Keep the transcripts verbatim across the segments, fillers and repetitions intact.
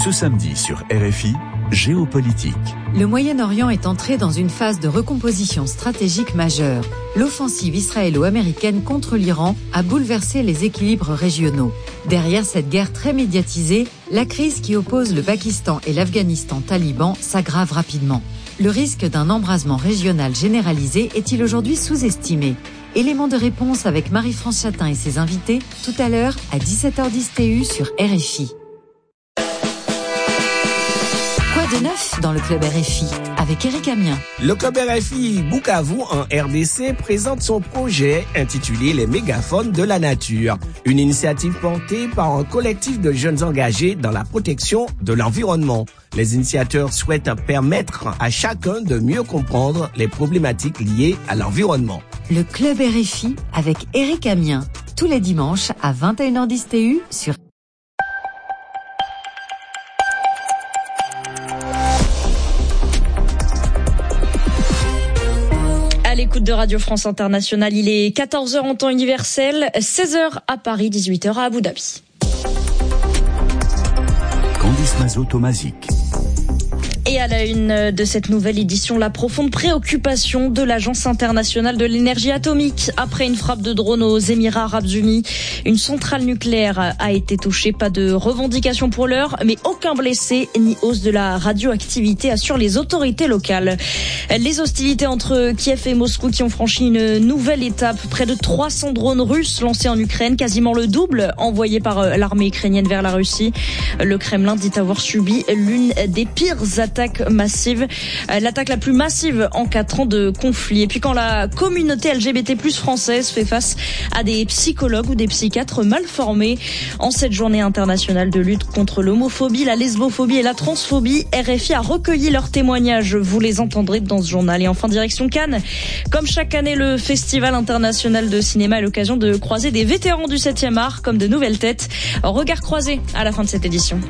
Ce samedi sur R F I, Géopolitique. Le Moyen-Orient est entré dans une phase de recomposition stratégique majeure. L'offensive israélo-américaine contre l'Iran a bouleversé les équilibres régionaux. Derrière cette guerre très médiatisée, la crise qui oppose le Pakistan et l'Afghanistan taliban s'aggrave rapidement. Le risque d'un embrasement régional généralisé est-il aujourd'hui sous-estimé ? Élément de réponse avec Marie-France Chatin et ses invités, tout à l'heure à dix-sept heures dix T U sur R F I. Quoi de neuf dans le Club R F I avec Eric Amien? Le Club R F I Bukavu en R D C présente son projet intitulé Les mégaphones de la nature, une initiative portée par un collectif de jeunes engagés dans la protection de l'environnement. Les initiateurs souhaitent permettre à chacun de mieux comprendre les problématiques liées à l'environnement. Le Club R F I avec Eric Amien, tous les dimanches à vingt et une heures dix T U sur Écoute de Radio France Internationale, il est quatorze heures en temps universel, seize heures à Paris, dix-huit heures à Abu Dhabi. Candice Mazot-Tomazic. Et à la une de cette nouvelle édition, la profonde préoccupation de l'Agence internationale de l'énergie atomique. Après une frappe de drone aux Émirats arabes unis, une centrale nucléaire a été touchée. Pas de revendication pour l'heure, mais aucun blessé ni hausse de la radioactivité, assurent les autorités locales. Les hostilités entre Kiev et Moscou qui ont franchi une nouvelle étape. Près de trois cents drones russes lancés en Ukraine, quasiment le double envoyé par l'armée ukrainienne vers la Russie. Le Kremlin dit avoir subi l'une des pires attaques massive, l'attaque la plus massive en quatre ans de conflit. Et puis quand la communauté L G B T plus française fait face à des psychologues ou des psychiatres mal formés en cette journée internationale de lutte contre l'homophobie, la lesbophobie et la transphobie, R F I a recueilli leurs témoignages. Vous les entendrez dans ce journal. Et enfin, direction Cannes. Comme chaque année, le Festival international de cinéma est l'occasion de croiser des vétérans du septième art comme de nouvelles têtes. Regard croisé à la fin de cette édition.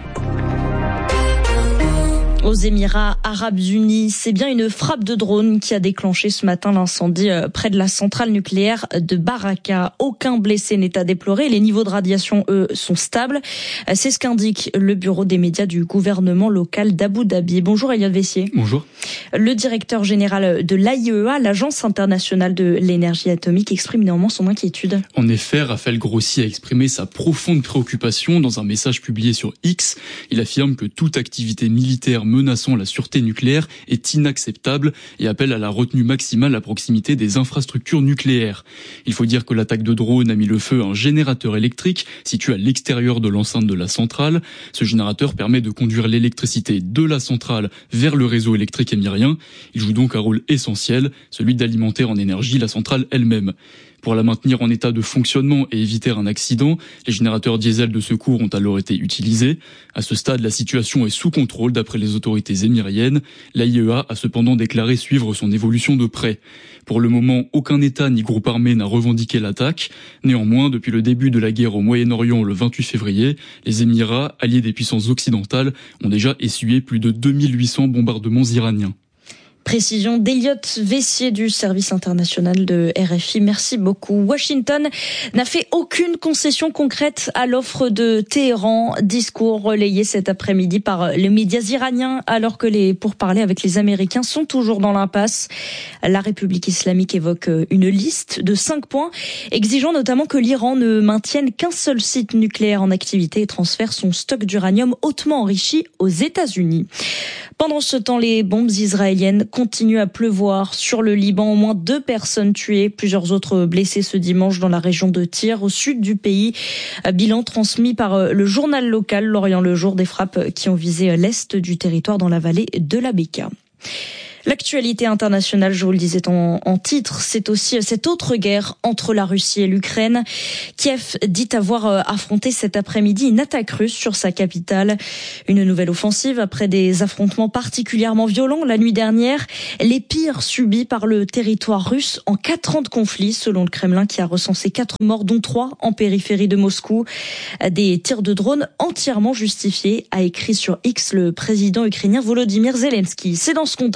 Aux Émirats arabes unis, c'est bien une frappe de drone qui a déclenché ce matin l'incendie près de la centrale nucléaire de Baraka. Aucun blessé n'est à déplorer. Les niveaux de radiation, eux, sont stables. C'est ce qu'indique le bureau des médias du gouvernement local d'Abu Dhabi. Bonjour Elliot Vessier. Bonjour. Le directeur général de l'A I E A, l'Agence internationale de l'énergie atomique, exprime néanmoins son inquiétude. En effet, Raphaël Grossi a exprimé sa profonde préoccupation dans un message publié sur X. Il affirme que toute activité militaire menaçant la sûreté nucléaire est inacceptable et appelle à la retenue maximale à proximité des infrastructures nucléaires. Il faut dire que l'attaque de drone a mis le feu à un générateur électrique situé à l'extérieur de l'enceinte de la centrale. Ce générateur permet de conduire l'électricité de la centrale vers le réseau électrique émirien. Il joue donc un rôle essentiel, celui d'alimenter en énergie la centrale elle-même. Pour la maintenir en état de fonctionnement et éviter un accident, les générateurs diesel de secours ont alors été utilisés. À ce stade, la situation est sous contrôle d'après les autorités émiriennes. L'A I E A a cependant déclaré suivre son évolution de près. Pour le moment, aucun État ni groupe armé n'a revendiqué l'attaque. Néanmoins, depuis le début de la guerre au Moyen-Orient le vingt-huit février, les Émirats, alliés des puissances occidentales, ont déjà essuyé plus de deux mille huit cents bombardements iraniens. Précision d'Elliot Vessier du service international de R F I. Merci beaucoup. Washington n'a fait aucune concession concrète à l'offre de Téhéran. Discours relayé cet après-midi par les médias iraniens alors que les pourparlers avec les Américains sont toujours dans l'impasse. La République islamique évoque une liste de cinq points exigeant notamment que l'Iran ne maintienne qu'un seul site nucléaire en activité et transfère son stock d'uranium hautement enrichi aux États-Unis. Pendant ce temps, les bombes israéliennes continuent à pleuvoir sur le Liban. Au moins deux personnes tuées, plusieurs autres blessées ce dimanche dans la région de Tyr, au sud du pays. Bilan transmis par le journal local L'Orient le Jour, des frappes qui ont visé l'est du territoire dans la vallée de la Beka. L'actualité internationale, je vous le disais en, en titre, c'est aussi cette autre guerre entre la Russie et l'Ukraine. Kiev dit avoir affronté cet après-midi une attaque russe sur sa capitale. Une nouvelle offensive après des affrontements particulièrement violents la nuit dernière. Les pires subis par le territoire russe en quatre ans de conflit, selon le Kremlin qui a recensé quatre morts, dont trois en périphérie de Moscou. Des tirs de drones entièrement justifiés, a écrit sur X le président ukrainien Volodymyr Zelensky. C'est dans ce contexte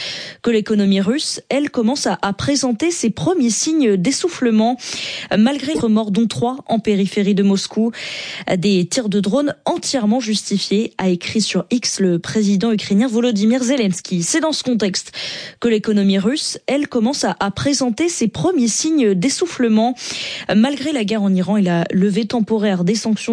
que l'économie russe, elle, commence à, à présenter ses premiers signes d'essoufflement. Malgré les morts, dont trois en périphérie de Moscou, des tirs de drones entièrement justifiés, a écrit sur X le président ukrainien Volodymyr Zelensky. C'est dans ce contexte que l'économie russe, elle, commence à, à présenter ses premiers signes d'essoufflement. Malgré la guerre en Iran et la levée temporaire des sanctions